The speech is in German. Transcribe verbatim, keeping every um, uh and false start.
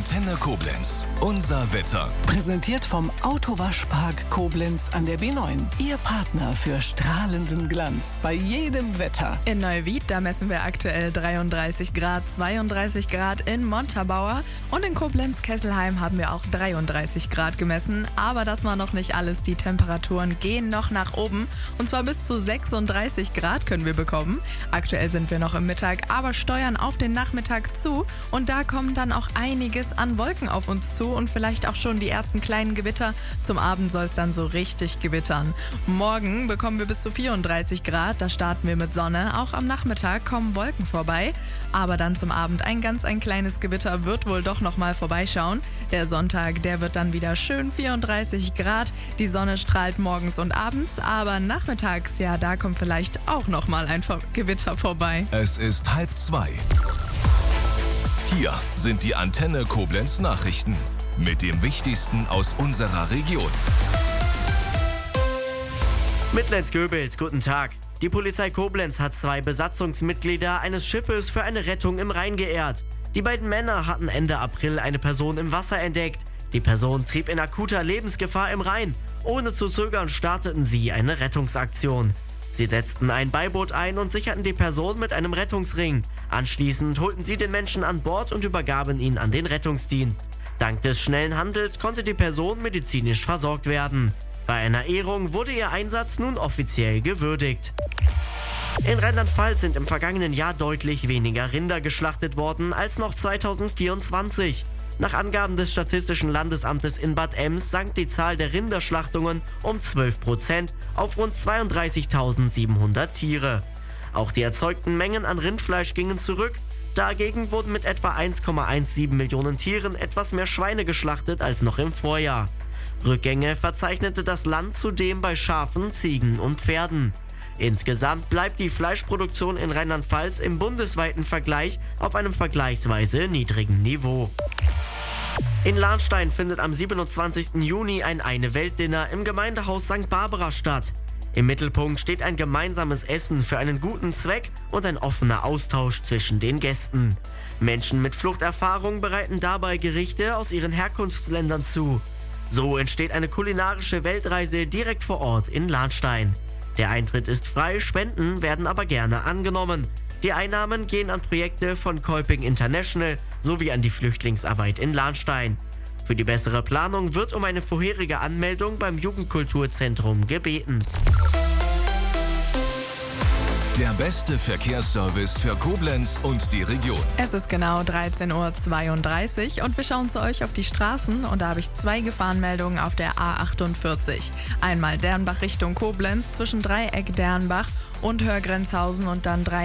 Antenne Koblenz. Unser Wetter. Präsentiert vom Autowaschpark Koblenz an der B neun. Ihr Partner für strahlenden Glanz bei jedem Wetter. In Neuwied, da messen wir aktuell dreiunddreißig Grad, zweiunddreißig Grad in Montabaur. Und in Koblenz-Kesselheim haben wir auch dreiunddreißig Grad gemessen. Aber das war noch nicht alles. Die Temperaturen gehen noch nach oben. Und zwar bis zu sechsunddreißig Grad können wir bekommen. Aktuell sind wir noch im Mittag, aber steuern auf den Nachmittag zu. Und da kommen dann auch einiges an Wolken auf uns zu und vielleicht auch schon die ersten kleinen Gewitter. Zum Abend soll es dann so richtig gewittern. Morgen bekommen wir bis zu vierunddreißig Grad, da starten wir mit Sonne. Auch am Nachmittag kommen Wolken vorbei. Aber dann zum Abend ein ganz ein kleines Gewitter wird wohl doch nochmal vorbeischauen. Der Sonntag, der wird dann wieder schön vierunddreißig Grad. Die Sonne strahlt morgens und abends, aber nachmittags, ja, da kommt vielleicht auch nochmal ein Gewitter vorbei. Es ist halb zwei. Hier sind die Antenne Koblenz Nachrichten mit dem Wichtigsten aus unserer Region. Mitleins-Göbels, guten Tag. Die Polizei Koblenz hat zwei Besatzungsmitglieder eines Schiffes für eine Rettung im Rhein geehrt. Die beiden Männer hatten Ende April eine Person im Wasser entdeckt. Die Person trieb in akuter Lebensgefahr im Rhein. Ohne zu zögern starteten sie eine Rettungsaktion. Sie setzten ein Beiboot ein und sicherten die Person mit einem Rettungsring. Anschließend holten sie den Menschen an Bord und übergaben ihn an den Rettungsdienst. Dank des schnellen Handels konnte die Person medizinisch versorgt werden. Bei einer Ehrung wurde ihr Einsatz nun offiziell gewürdigt. In Rheinland-Pfalz sind im vergangenen Jahr deutlich weniger Rinder geschlachtet worden als noch zweitausendvierundzwanzig. Nach Angaben des Statistischen Landesamtes in Bad Ems sank die Zahl der Rinderschlachtungen um zwölf Prozent auf rund zweiunddreißigtausendsiebenhundert Tiere. Auch die erzeugten Mengen an Rindfleisch gingen zurück. Dagegen wurden mit etwa eins Komma siebzehn Millionen Tieren etwas mehr Schweine geschlachtet als noch im Vorjahr. Rückgänge verzeichnete das Land zudem bei Schafen, Ziegen und Pferden. Insgesamt bleibt die Fleischproduktion in Rheinland-Pfalz im bundesweiten Vergleich auf einem vergleichsweise niedrigen Niveau. In Lahnstein findet am siebenundzwanzigsten Juni ein Eine-Welt-Dinner im Gemeindehaus Sankt Barbara statt. Im Mittelpunkt steht ein gemeinsames Essen für einen guten Zweck und ein offener Austausch zwischen den Gästen. Menschen mit Fluchterfahrung bereiten dabei Gerichte aus ihren Herkunftsländern zu. So entsteht eine kulinarische Weltreise direkt vor Ort in Lahnstein. Der Eintritt ist frei, Spenden werden aber gerne angenommen. Die Einnahmen gehen an Projekte von Kolping International sowie an die Flüchtlingsarbeit in Lahnstein. Für die bessere Planung wird um eine vorherige Anmeldung beim Jugendkulturzentrum gebeten. Der beste Verkehrsservice für Koblenz und die Region. Es ist genau dreizehn Uhr zweiunddreißig und wir schauen zu euch auf die Straßen und da habe ich zwei Gefahrenmeldungen auf der A achtundvierzig. Einmal Dernbach Richtung Koblenz zwischen Dreieck Dernbach und Hörgrenzhausen und dann drei